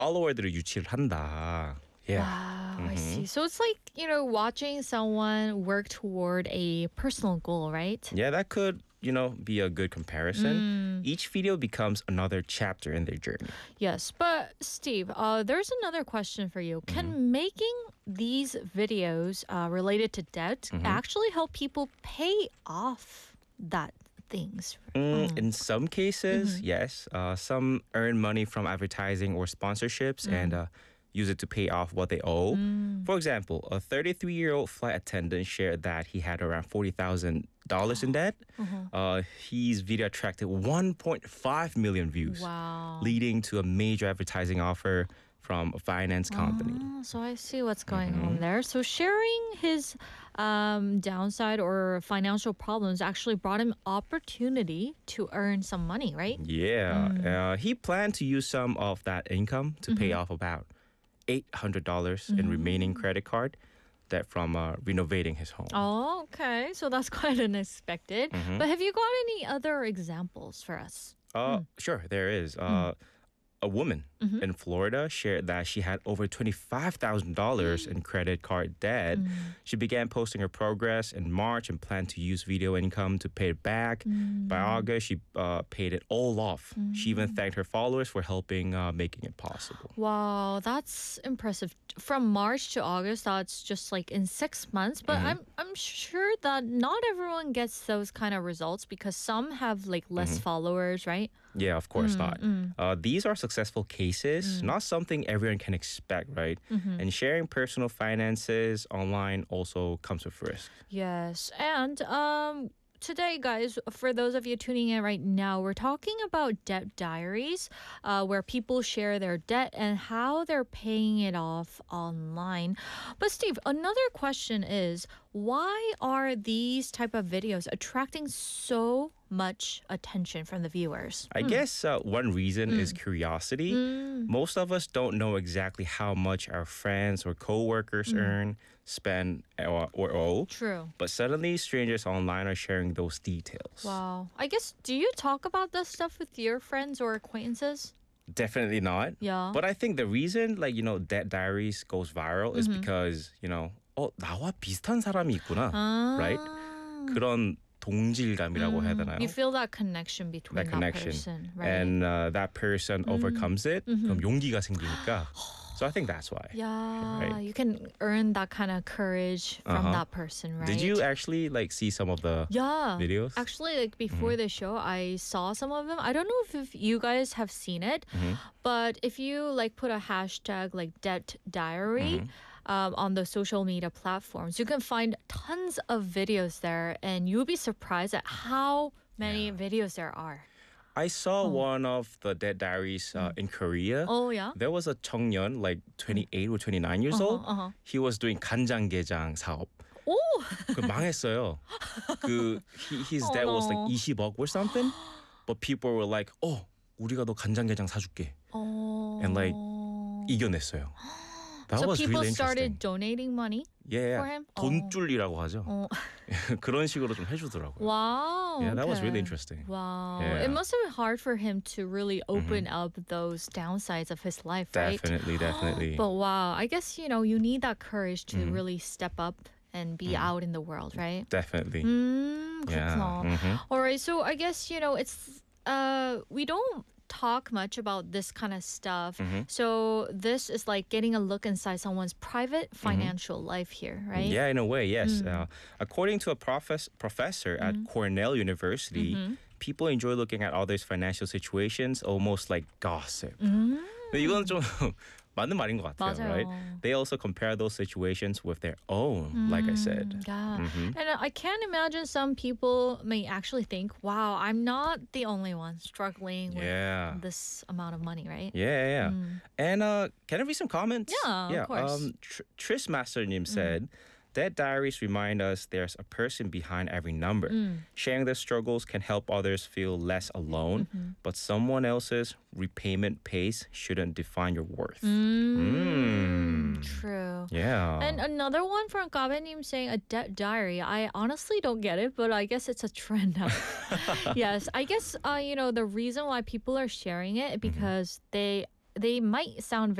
팔로워들을 유치를 한다. Yeah. Wow, I see. So it's like, watching someone work toward a personal goal, right? Yeah, that could, be a good comparison. Each video becomes another chapter in their journey. Yes, but Steve, there's another question for you. Can making these videos related to debt actually help people pay off that things? In some cases, yes. Some earn money from advertising or sponsorships and use it to pay off what they owe. For example, a 33-year-old flight attendant shared that he had around $40,000 in debt. His video attracted 1.5 million views, Wow. leading to a major advertising offer from a finance company. So I see what's going on there. So sharing his downside or financial problems actually brought him opportunity to earn some money, right? Yeah, he planned to use some of that income to pay off about $800 in remaining credit card debt from renovating his home. Oh, okay. So that's quite unexpected. But have you got any other examples for us? Sure, there is. A woman in Florida shared that she had over $25,000 in credit card debt. She began posting her progress in March and planned to use video income to pay it back. By August, she paid it all off. She even thanked her followers for helping making it possible. Wow, that's impressive. From March to August, that's just like in 6 months. But I'm sure that not everyone gets those kind of results because some have like less followers, right? Yeah, of course not. These are successful cases, not something everyone can expect, right? And sharing personal finances online also comes with risk. Yes. And today, guys, for those of you tuning in right now, we're talking about debt diaries, where people share their debt and how they're paying it off online. But Steve, another question is, why are these type of videos attracting so much attention from the viewers? I guess one reason is curiosity. Most of us don't know exactly how much our friends or coworkers earn, spend, or owe. True. But suddenly, strangers online are sharing those details. Wow. I guess, do you talk about this stuff with your friends or acquaintances? Definitely not. Yeah. But I think the reason, Debt Diaries goes viral is because, 나와 비슷한 사람이 있구나. Right? 그런 동질감이라고 해야 되나요? You feel that connection between That connection. person, right? And that person overcomes it. 그럼 용기가 생기니까. So I think that's why. Yeah, Right. you can earn that kind of courage from that person, right? Did you actually see some of the videos? Actually, like before the show, I saw some of them. I don't know if you guys have seen it, but if you put a hashtag like debt diary on the social media platforms, you can find tons of videos there, and you'll be surprised at how many videos there are. I saw one of the Debt Diaries in Korea. Oh, yeah? There was a 청년, 28 or 29 years old. He was doing 간장게장 사업. 오! 그 망했어요. His debt was like 20억 or something. But people were like, 우리가 너 간장게장 사줄게. And 이겨냈어요. That So was people really started interesting. donating money for him? 돈줄리라고 하죠. 그런 식으로 좀 해주더라고요. Wow. Yeah, that was okay. really interesting. Wow. Yeah. It must have been hard for him to really open up those downsides of his life, right? Definitely. But wow, I guess, you need that courage to really step up and be out in the world, right? Definitely. 그렇구나. All right, so I guess, it's we don't talk much about this kind of stuff. So this is like getting a look inside someone's private financial life here, right? Yeah, in a way, yes. According to a professor at Cornell University, people enjoy looking at others' financial situations almost like gossip. 근데 이건 좀 맞는 말인 것 같아요, 맞아요. right? They also compare those situations with their own, like I said. Yeah. And I can't imagine some people may actually think, wow, I'm not the only one struggling with this amount of money, right? Yeah. And can I read some comments? Yeah, of course. Tris Master님 said, Debt diaries remind us there's a person behind every number. Sharing their struggles can help others feel less alone, but someone else's repayment pace shouldn't define your worth. True. Yeah. And another one from Kabenim saying a debt diary. I honestly don't get it, but I guess it's a trend now. Yes, I guess the reason why people are sharing it because they they might sound